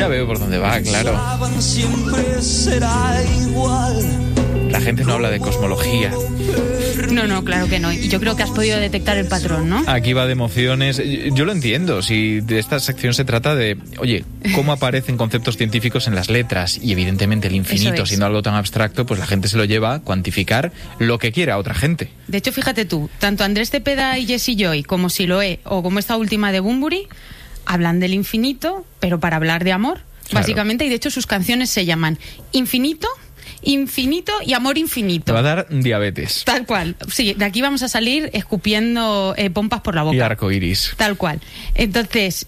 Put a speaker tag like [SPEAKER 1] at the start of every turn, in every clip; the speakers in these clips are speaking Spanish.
[SPEAKER 1] Ya veo por dónde va, claro.
[SPEAKER 2] Siempre será igual.
[SPEAKER 1] La gente no habla de cosmología.
[SPEAKER 3] No, claro que no. Y yo creo que has podido detectar el patrón, ¿no?
[SPEAKER 1] Aquí va de emociones. Yo lo entiendo. Si de esta sección se trata de, oye, cómo aparecen conceptos científicos en las letras y evidentemente el infinito, siendo algo tan abstracto, pues la gente se lo lleva a cuantificar lo que quiera a otra gente.
[SPEAKER 3] De hecho, fíjate tú, tanto Andrés Cepeda y Jessie Joy, como Siloé, o como esta última de Bunbury, hablan del infinito, pero para hablar de amor,
[SPEAKER 1] claro,
[SPEAKER 3] básicamente, y de hecho sus canciones se llaman Infinito, Infinito y Amor Infinito.
[SPEAKER 1] Te va a dar diabetes.
[SPEAKER 3] Tal cual. Sí, de aquí vamos a salir escupiendo pompas por la boca.
[SPEAKER 1] Y arcoiris.
[SPEAKER 3] Tal cual. Entonces,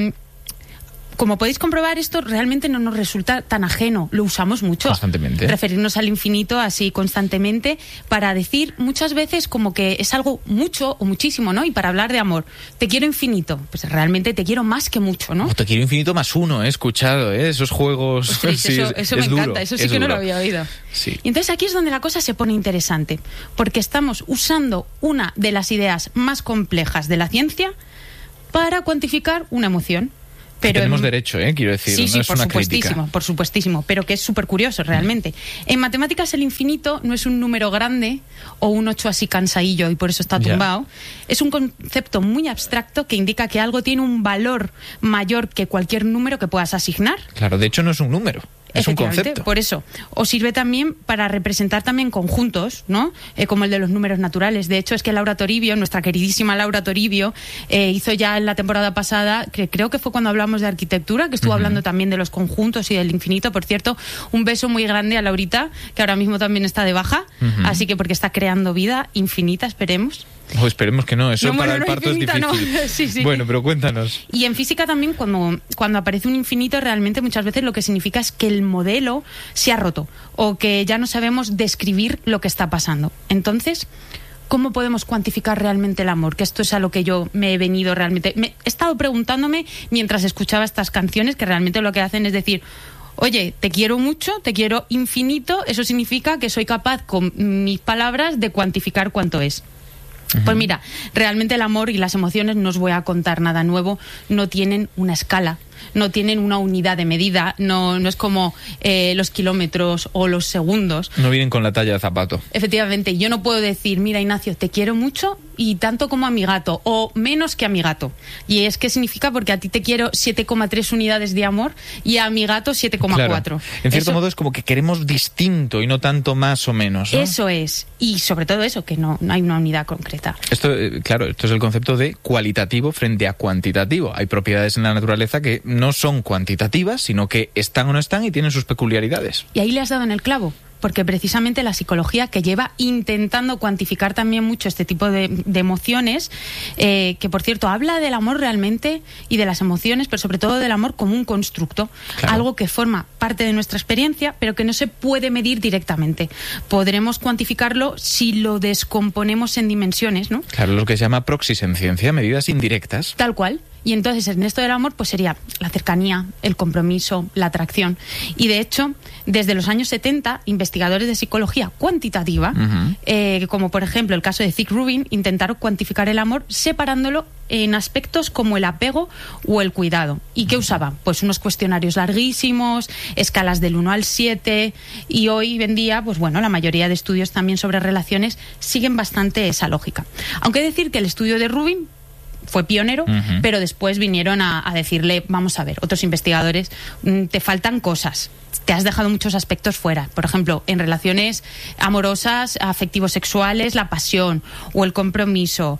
[SPEAKER 3] como podéis comprobar, esto realmente no nos resulta tan ajeno. Lo usamos mucho.
[SPEAKER 1] Constantemente.
[SPEAKER 3] Referirnos al infinito así constantemente para decir muchas veces como que es algo mucho o muchísimo, ¿no? Y para hablar de amor. Te quiero infinito. Pues realmente te quiero más que mucho, ¿no?
[SPEAKER 1] O te quiero infinito más uno, he escuchado, esos juegos.
[SPEAKER 3] Ostras, sí, eso me encanta. Eso sí que no lo había oído.
[SPEAKER 1] Sí.
[SPEAKER 3] Y entonces aquí es donde la cosa se pone interesante. Porque estamos usando una de las ideas más complejas de la ciencia para cuantificar una emoción. Pero
[SPEAKER 1] tenemos derecho, quiero decir,
[SPEAKER 3] sí,
[SPEAKER 1] no es una crítica.
[SPEAKER 3] Por supuestísimo, pero que es súper curioso realmente. En matemáticas el infinito no es un número grande o un 8 así cansadillo y por eso está tumbado. Es un concepto muy abstracto que indica que algo tiene un valor mayor que cualquier número que puedas asignar.
[SPEAKER 1] Claro, de hecho no es un número. Es un concepto.
[SPEAKER 3] Por eso. O sirve también para representar también conjuntos, ¿no? Como el de los números naturales. De hecho, es que Laura Toribio, nuestra queridísima Laura Toribio, hizo ya en la temporada pasada, que creo que fue cuando hablamos de arquitectura, que estuvo hablando también de los conjuntos y del infinito. Por cierto, un beso muy grande a Laurita, que ahora mismo también está de baja. Así que porque está creando vida infinita, esperemos.
[SPEAKER 1] O esperemos que no, eso para el parto infinita, es difícil.
[SPEAKER 3] No. Sí.
[SPEAKER 1] Bueno, pero cuéntanos.
[SPEAKER 3] Y en física también, cuando aparece un infinito, realmente muchas veces lo que significa es que el modelo se ha roto o que ya no sabemos describir lo que está pasando. Entonces, ¿cómo podemos cuantificar realmente el amor? Que esto es a lo que yo me he venido realmente... he estado preguntándome mientras escuchaba estas canciones, que realmente lo que hacen es decir... Oye, te quiero mucho, te quiero infinito, eso significa que soy capaz con mis palabras de cuantificar cuánto es. Pues mira, realmente el amor y las emociones, no os voy a contar nada nuevo, no tienen una escala, no tienen una unidad de medida, no es como los kilómetros o los segundos.
[SPEAKER 1] No vienen con la talla de zapato.
[SPEAKER 3] Efectivamente, yo no puedo decir, mira Ignacio, te quiero mucho y tanto como a mi gato, o menos que a mi gato. Y es que significa porque a ti te quiero 7,3 unidades de amor y a mi gato 7,4.
[SPEAKER 1] Claro. En cierto modo es como que queremos distinto y no tanto más o menos, ¿no?
[SPEAKER 3] Eso es. Y sobre todo eso, que no hay una unidad concreta.
[SPEAKER 1] Esto es el concepto de cualitativo frente a cuantitativo. Hay propiedades en la naturaleza que no son cuantitativas, sino que están o no están y tienen sus peculiaridades.
[SPEAKER 3] Y ahí le has dado en el clavo. Porque precisamente la psicología, que lleva intentando cuantificar también mucho este tipo de emociones, que por cierto habla del amor realmente y de las emociones, pero sobre todo del amor como un constructo, claro, algo que forma parte de nuestra experiencia, pero que no se puede medir directamente. Podremos cuantificarlo si lo descomponemos en dimensiones, ¿no?
[SPEAKER 1] Claro, lo que se llama proxis en ciencia, medidas indirectas.
[SPEAKER 3] Tal cual. Y entonces en esto del amor pues sería la cercanía, el compromiso, la atracción. Y de hecho, desde los años 70, investigadores de psicología cuantitativa, como por ejemplo el caso de Zick Rubin, intentaron cuantificar el amor separándolo en aspectos como el apego o el cuidado. ¿Y qué usaban? Pues unos cuestionarios larguísimos, escalas del 1 al 7, y hoy en día, pues bueno, la mayoría de estudios también sobre relaciones siguen bastante esa lógica. Aunque decir que el estudio de Rubin fue pionero, pero después vinieron a decirle, vamos a ver, otros investigadores, te faltan cosas, te has dejado muchos aspectos fuera. Por ejemplo, en relaciones amorosas, afectivo-sexuales, la pasión o el compromiso.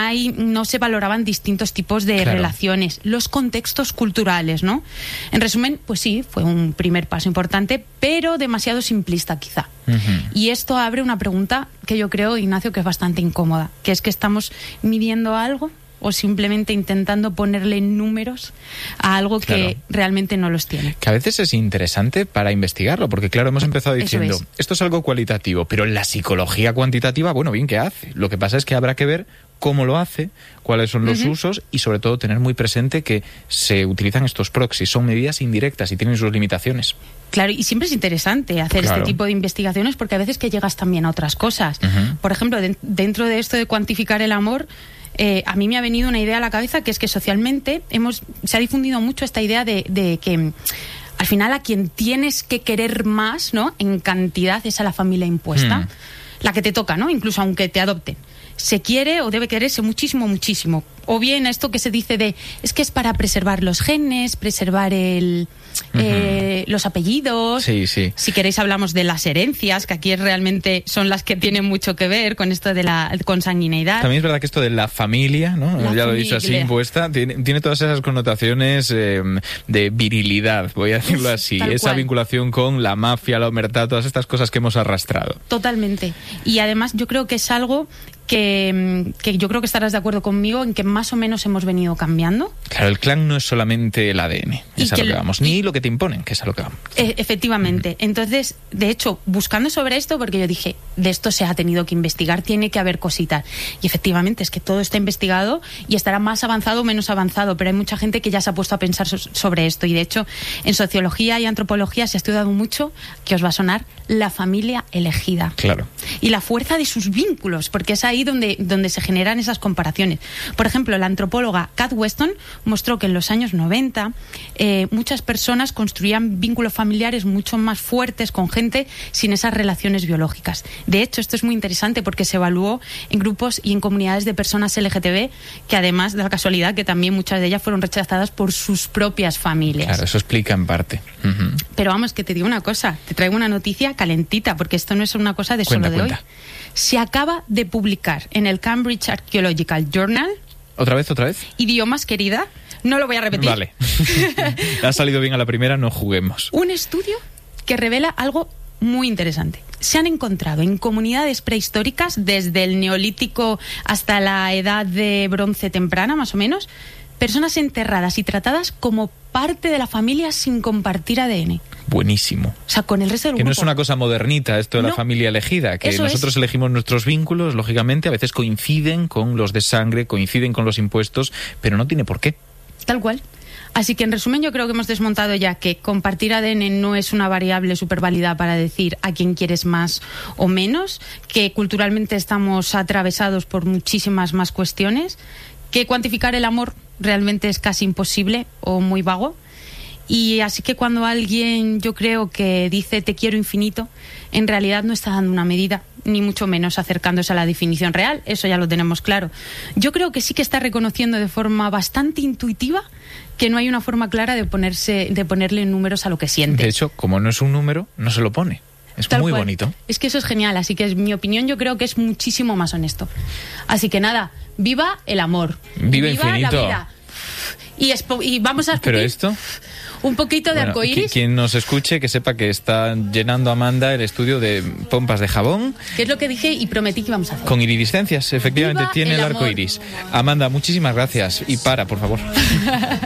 [SPEAKER 3] No se valoraban distintos tipos de relaciones, los contextos culturales, ¿no? En resumen, pues sí, fue un primer paso importante, pero demasiado simplista quizá. Y esto abre una pregunta que yo creo, Ignacio, que es bastante incómoda, que es que estamos midiendo algo o simplemente intentando ponerle números a algo que realmente no los tiene.
[SPEAKER 1] Que a veces es interesante para investigarlo, porque claro, hemos empezado diciendo, esto es algo cualitativo, pero la psicología cuantitativa, bueno, bien que hace. Lo que pasa es que habrá que ver cómo lo hace, cuáles son los usos y sobre todo tener muy presente que se utilizan estos proxies, son medidas indirectas y tienen sus limitaciones.
[SPEAKER 3] Claro, y siempre es interesante hacer este tipo de investigaciones porque a veces que llegas también a otras cosas. Por ejemplo, dentro de esto de cuantificar el amor, a mí me ha venido una idea a la cabeza, que es que socialmente se ha difundido mucho esta idea de que al final a quien tienes que querer más, ¿no?, en cantidad, es a la familia impuesta, la que te toca, ¿no?, incluso aunque te adopten. Se quiere o debe quererse muchísimo, muchísimo. O bien esto que se dice es que es para preservar los genes, preservar los apellidos.
[SPEAKER 1] Sí, sí.
[SPEAKER 3] Si queréis hablamos de las herencias, que aquí realmente son las que tienen mucho que ver con esto de la consanguineidad.
[SPEAKER 1] También es verdad que esto de la familia, ¿no? Ya lo he dicho así, impuesta, tiene todas esas connotaciones de virilidad, voy a decirlo así. Esa vinculación con la mafia, la omertad, todas estas cosas que hemos arrastrado.
[SPEAKER 3] Totalmente. Y además yo creo que es algo que yo creo que estarás de acuerdo conmigo en que más o menos hemos venido cambiando.
[SPEAKER 1] Claro, el clan no es solamente el ADN, es a lo que vamos, ni lo que te imponen, que es a lo que vamos.
[SPEAKER 3] Efectivamente. Entonces, de hecho, buscando sobre esto, porque yo dije, de esto se ha tenido que investigar, tiene que haber cositas. Y efectivamente, es que todo está investigado y estará más avanzado o menos avanzado, pero hay mucha gente que ya se ha puesto a pensar sobre esto. Y de hecho, en sociología y antropología se ha estudiado mucho, que os va a sonar, la familia elegida.
[SPEAKER 1] Claro.
[SPEAKER 3] Y la fuerza de sus vínculos, porque es ahí donde se generan esas comparaciones. Por ejemplo, la antropóloga Kat Weston mostró que en los años 90 muchas personas construían vínculos familiares mucho más fuertes con gente sin esas relaciones biológicas. De hecho, esto es muy interesante porque se evaluó en grupos y en comunidades de personas LGTB, que además de la casualidad que también muchas de ellas fueron rechazadas por sus propias familias.
[SPEAKER 1] Claro, eso explica en parte.
[SPEAKER 3] Pero vamos, que te digo una cosa, te traigo una noticia calentita, porque esto no es una cosa de solo de hoy. Se acaba de publicar en el Cambridge Archaeological Journal.
[SPEAKER 1] ¿Otra vez?
[SPEAKER 3] Idiomas, querida. No lo voy a repetir.
[SPEAKER 1] Vale. Ha salido bien a la primera, no juguemos.
[SPEAKER 3] Un estudio que revela algo muy interesante. Se han encontrado en comunidades prehistóricas, desde el Neolítico hasta la edad de bronce temprana, más o menos, personas enterradas y tratadas como parte de la familia sin compartir ADN.
[SPEAKER 1] Buenísimo.
[SPEAKER 3] O sea, con el resto del grupo.
[SPEAKER 1] Que no es una cosa modernita esto de la familia elegida, que nosotros elegimos nuestros vínculos, lógicamente, a veces coinciden con los de sangre, coinciden con los impuestos, pero no tiene por qué.
[SPEAKER 3] Tal cual. Así que en resumen yo creo que hemos desmontado ya que compartir ADN no es una variable súper válida para decir a quién quieres más o menos, que culturalmente estamos atravesados por muchísimas más cuestiones, que cuantificar el amor realmente es casi imposible o muy vago. Y así que cuando alguien, yo creo que dice te quiero infinito, en realidad no está dando una medida, ni mucho menos acercándose a la definición real, eso ya lo tenemos claro. Yo creo que sí que está reconociendo de forma bastante intuitiva que no hay una forma clara de ponerle números a lo que siente.
[SPEAKER 1] De hecho, como no es un número, no se lo pone. Es muy bonito.
[SPEAKER 3] Es que eso es genial, así que en mi opinión yo creo que es muchísimo más honesto. Así que nada, viva el amor.
[SPEAKER 1] Viva infinito.
[SPEAKER 3] La vida. Y vamos a escupir.
[SPEAKER 1] ¿Pero esto?
[SPEAKER 3] Un poquito de arcoíris.
[SPEAKER 1] Quien nos escuche, que sepa que está llenando Amanda el estudio de pompas de jabón.
[SPEAKER 3] Que es lo que dije y prometí que íbamos a hacer.
[SPEAKER 1] Con iridiscencias, efectivamente,
[SPEAKER 3] Viva
[SPEAKER 1] tiene el
[SPEAKER 3] amor.
[SPEAKER 1] arcoíris. Amanda, muchísimas gracias. Y por favor.